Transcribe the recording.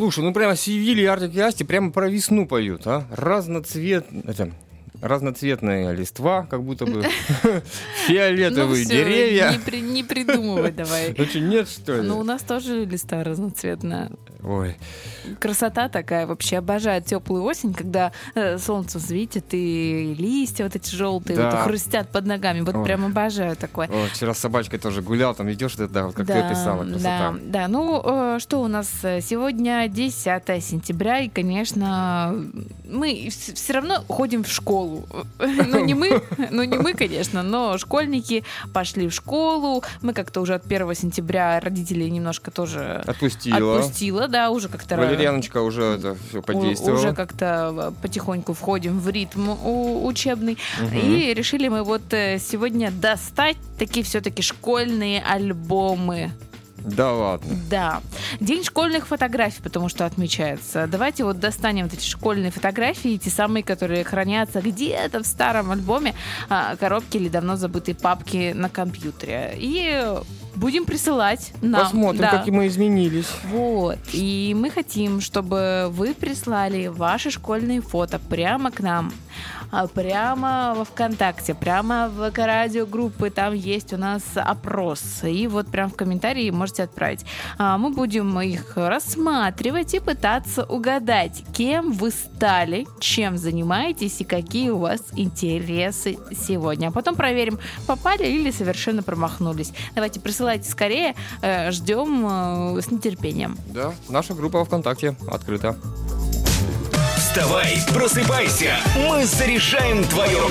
Слушай, ну прямо Севиль и Артик и Асти прямо про весну поют, а? Разноцветная листва, как будто бы фиолетовые деревья. Не придумывай давай. Ну что, нет, что ли? Ну, у нас тоже листва разноцветная. Ой. Красота такая. Вообще обожаю теплую осень, когда солнце светит, и листья вот эти желтые Да. вот хрустят под ногами. Вот прям обожаю такое. О, вчера с собачкой тоже гулял, там идешь, да, вот как ты описала, красота. Да. Ну, что у нас сегодня 10 сентября, и, конечно, мы все равно ходим в школу. Ну, не мы, конечно, но школьники пошли в школу. Мы как-то уже от 1 сентября родителей немножко тоже отпустила, да, уже как-то... Валерьяночка уже это все подействовала. Уже как-то потихоньку входим в ритм учебный. И решили мы вот сегодня достать такие все-таки школьные альбомы. Да ладно. Да. День школьных фотографий, потому что отмечается. Давайте вот достанем вот эти школьные фотографии, те самые, которые хранятся где-то в старом альбоме, коробке или давно забытой папке на компьютере. И будем присылать нам. Посмотрим, как мы изменились. Вот. И мы хотим, чтобы вы прислали ваши школьные фото прямо к нам. Прямо во ВКонтакте, прямо в радиогруппы, там есть у нас опрос. И вот прям в комментарии можете отправить. Мы будем их рассматривать и пытаться угадать, кем вы стали, чем занимаетесь и какие у вас интересы сегодня. А потом проверим, попали или совершенно промахнулись. Давайте присылайте скорее, ждем с нетерпением. Да, наша группа во ВКонтакте открыта. Вставай, просыпайся, мы заряжаем твое